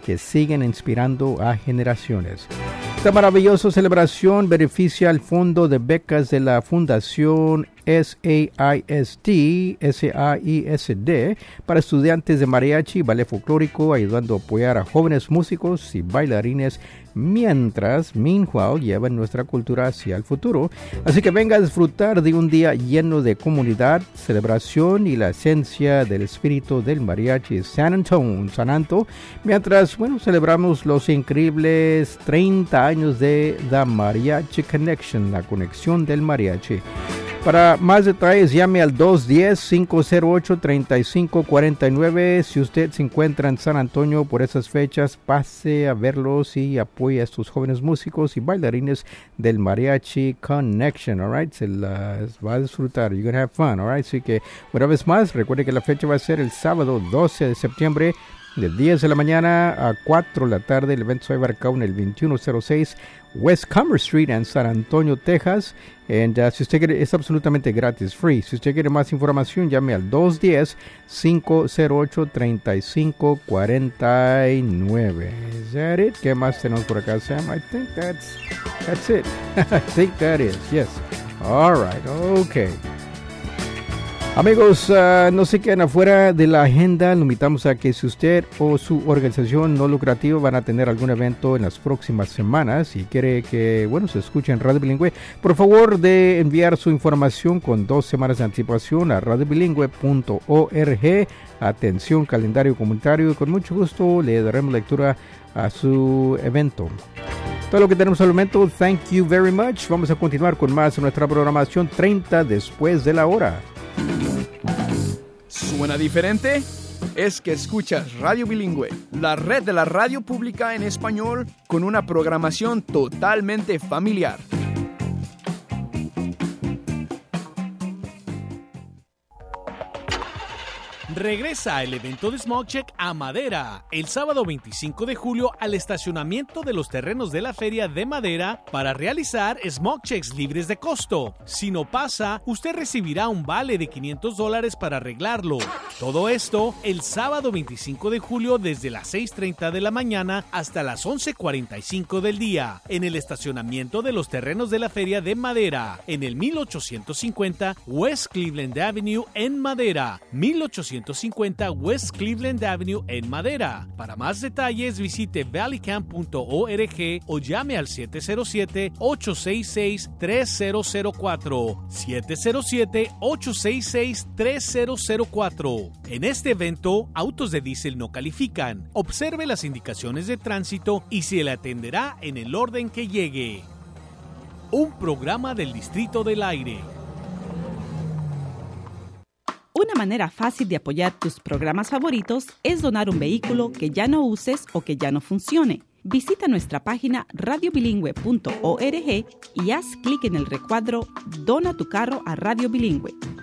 que siguen inspirando a generaciones. Esta maravillosa celebración beneficia al Fondo de Becas de la Fundación SAISD para estudiantes de mariachi y ballet folclórico, ayudando a apoyar a jóvenes músicos y bailarines meanwhile llevan nuestra cultura hacia el futuro. Así que venga a disfrutar de un día lleno de comunidad, celebración y la esencia del espíritu del mariachi San Anto, mientras celebramos los increíbles 30 años de The Mariachi Connection, la conexión del mariachi. Para más detalles, llame al 210-508-3549. Si usted se encuentra en San Antonio por esas fechas, pase a verlos y apoye a estos jóvenes músicos y bailarines del Mariachi Connection, all right? Se las va a disfrutar. You're gonna have fun, all right? Así que, una vez más, recuerde que la fecha va a ser el sábado 12 de septiembre, de 10 de la mañana a 4 de la tarde. El evento se va a llevar a cabo en el 2106 West Commerce Street en San Antonio, Texas. Y si usted quiere, es absolutamente gratis, free. Si usted quiere más información, llame al 210-508-3549. Is that it? ¿Qué más tenemos por acá, Sam? I think that's it. I think that is, yes. All right, okay. Amigos, no se queden afuera de la agenda. Lo invitamos a que si usted o su organización no lucrativa van a tener algún evento en las próximas semanas y quiere que, se escuche en Radio Bilingüe, por favor de enviar su información con 2 semanas de anticipación a radiobilingüe.org. Atención, calendario comunitario, y con mucho gusto le daremos lectura a su evento. Todo lo que tenemos al momento. Thank you very much. Vamos a continuar con más de nuestra programación 30 después de la hora. ¿Suena diferente? Es que escuchas Radio Bilingüe, la red de la radio pública en español con una programación totalmente familiar. Regresa el evento de SmogCheck a Madera el sábado 25 de julio al estacionamiento de los terrenos de la Feria de Madera para realizar SmogChecks libres de costo. Si no pasa, usted recibirá un vale de $500 para arreglarlo. Todo esto el sábado 25 de julio desde las 6:30 de la mañana hasta las 11:45 del día en el estacionamiento de los terrenos de la Feria de Madera en el 1850 West Cleveland Avenue en Madera. 1850 West Cleveland Avenue en Madera. Para más detalles visite valleycamp.org o llame al 707-866-3004. 707-866-3004. En este evento, autos de diésel no califican. Observe las indicaciones de tránsito y se le atenderá en el orden que llegue. Un programa del Distrito del Aire. Una manera fácil de apoyar tus programas favoritos es donar un vehículo que ya no uses o que ya no funcione. Visita nuestra página radiobilingüe.org y haz clic en el recuadro Dona tu carro a Radio Bilingüe.